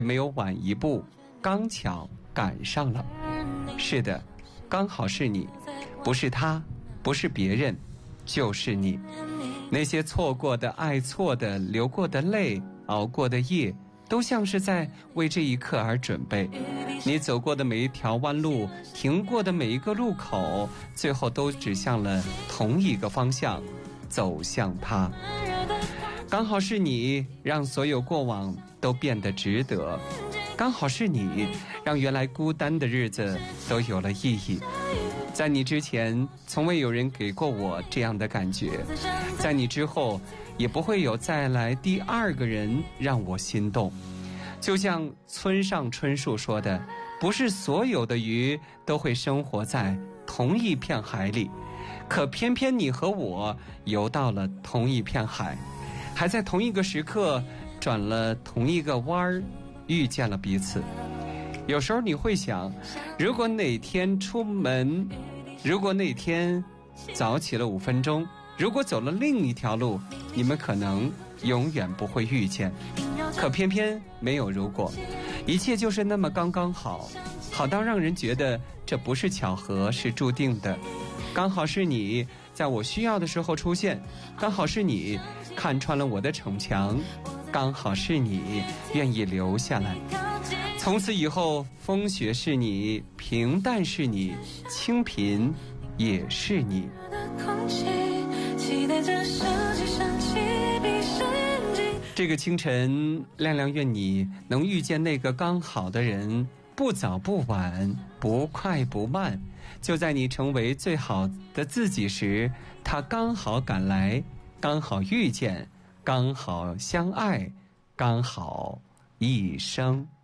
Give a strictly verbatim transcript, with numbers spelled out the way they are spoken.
没有晚一步，刚巧赶上了。是的，刚好是你，不是他，不是别人，就是你。那些错过的、爱错的、流过的泪、熬过的夜，都像是在为这一刻而准备。你走过的每一条弯路，停过的每一个路口，最后都指向了同一个方向，走向他。刚好是你，让所有过往都变得值得。刚好是你，让原来孤单的日子都有了意义。在你之前，从未有人给过我这样的感觉，在你之后，也不会有再来第二个人让我心动。就像村上春树说的，不是所有的鱼都会生活在同一片海里，可偏偏你和我游到了同一片海，还在同一个时刻转了同一个弯儿，遇见了彼此。有时候你会想，如果哪天出门，如果那天早起了五分钟，如果走了另一条路，你们可能永远不会遇见。可偏偏没有如果，一切就是那么刚刚好，好到让人觉得这不是巧合，是注定的。刚好是你在我需要的时候出现，刚好是你看穿了我的逞强，刚好是你愿意留下来。从此以后，风雪是你，平淡是你，清贫也是你。这个清晨，亮亮愿你能遇见那个刚好的人，不早不晚，不快不慢，就在你成为最好的自己时，他刚好赶来，刚好遇见，刚好相爱，刚好一生。